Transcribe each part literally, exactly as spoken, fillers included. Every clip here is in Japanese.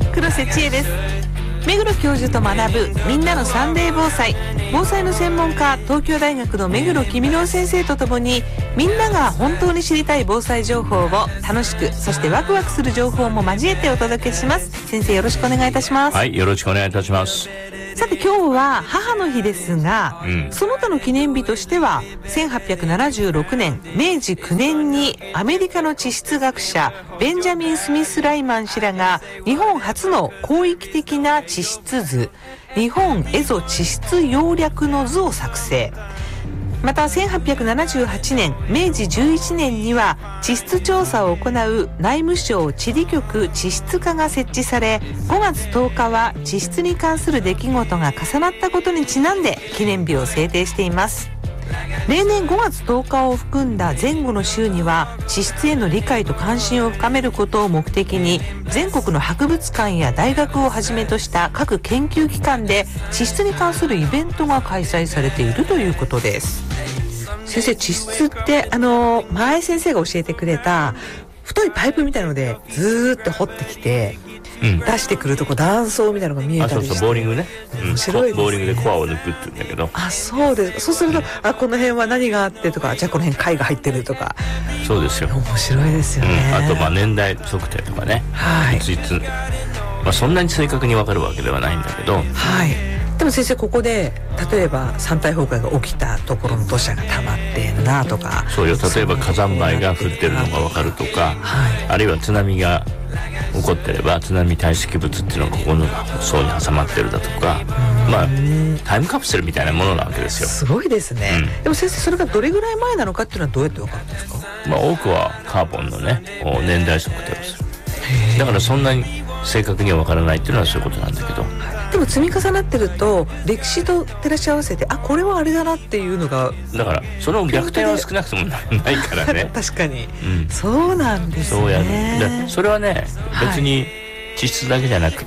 黒瀬千恵です。目黒教授と学ぶみんなのサンデー防災。防災の専門家、東京大学の目黒公郎先生とともに、みんなが本当に知りたい防災情報を楽しく、そしてワクワクする情報も交えてお届けします。先生、よろしくお願いいたします。 はい、よろしくお願いいたします。 さて、今日は母の日ですが、うん、その他の記念日としてはせんはっぴゃくななじゅうろくねん明治くねんにアメリカの地質学者ベンジャミン・スミス・ライマン氏らが日本初の広域的な地質図、日本蝦夷地質要略の図を作成。またせんはっぴゃくななじゅうはちねん明治じゅういちねんには地質調査を行う内務省地理局地質課が設置され、ごがつとおかは地質に関する出来事が重なったことにちなんで記念日を制定しています。例年ごがつとおかを含んだ前後の週には地質への理解と関心を深めることを目的に、全国の博物館や大学をはじめとした各研究機関で地質に関するイベントが開催されているということです。先生、地質ってあの前先生が教えてくれた太いパイプみたいのでずーっと掘ってきて、うん、出してくるとこ断層みたいなのが見えたりして、 あ、そうそう、ボーリングね、 面白いですね、 ボーリングでコアを抜くって言うんだけど、 あ、そうです。そうすると、うん、あ、この辺は何があってとか、じゃあこの辺貝が入ってるとか。 そうですよ、 面白いですよね、 うん、あとまあ年代測定とかね、 はい、 いついつ、まあ、そんなに正確に分かるわけではないんだけど、 はい。でも先生、ここで例えば山体崩壊が起きたところの土砂が溜まってるなとか、 そうよ、例えば火山灰が降ってるのが分かるとか、はい、あるいは津波が起こってれば津波堆積物っていうのがここの層に挟まってるだとか、まあタイムカプセルみたいなものなわけですよ。 すごいですね、うん、でも先生、それがどれぐらい前なのかっていうのはどうやって分かるんですか？ まあ、多くはカーボンのね年代測定をする。だからそんなに正確には分からないっていうのはそういうことなんだけど、 でも積み重なってると歴史と照らし合わせて、あ、これはあれだなっていうのが、 だからその逆転は少なくともないからね確かに、うん、そうなんですね。 そうやる。でそれはね、別に地質だけじゃなくって、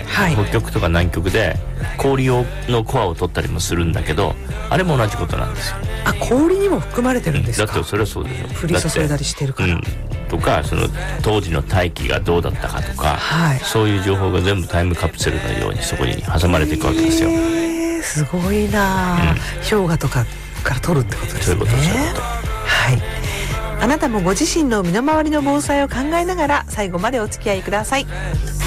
はい、北極とか南極で氷をのコアを取ったりもするんだけど、あれも同じことなんですよ。 あ、氷にも含まれてるんですか？ だってそれはそうでしょ。 降り注いだりしてるから、うん、 とか、その当時の大気がどうだったかとか、はい、そういう情報が全部タイムカプセルのようにそこに挟まれていくわけですよ。 えー、すごいな、うん、氷河とかから取るってことですね。 そういうこと、そういうこと。 はい。あなたもご自身の身の回りの防災を考えながら最後までお付き合いください。